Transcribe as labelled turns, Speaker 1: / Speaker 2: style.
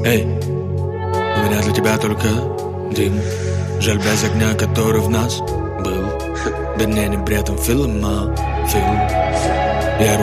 Speaker 1: Эй, у меня для тебя только дым. Жаль, без огня, который в нас был. Да мне не бредом фильма, фильм. Я